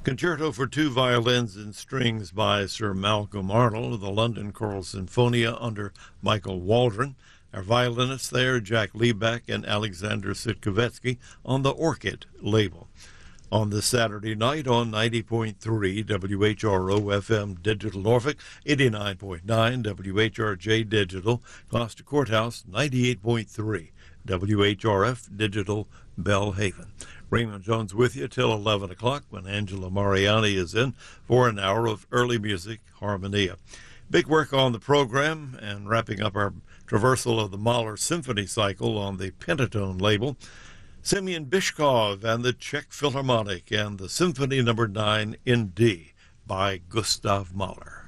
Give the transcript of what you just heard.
Concerto for two violins and strings by Sir Malcolm Arnold of the London Choral Sinfonia under Michael Waldron. Our violinists there, Jack Liebeck and Alexander Sitkovetsky on the Orchid label. On this Saturday night on 90.3 WHRO FM Digital Norfolk, 89.9 WHRJ Digital, Gloucester Courthouse, 98.3 WHRF Digital Bellhaven. Raymond Jones with you till 11 o'clock when Angela Mariani is in for an hour of early music harmonia. Big work on the program and wrapping up our traversal of the Mahler Symphony Cycle on the Pentatone label. Semyon Bishkov and the Czech Philharmonic and the Symphony No. 9 in D by Gustav Mahler.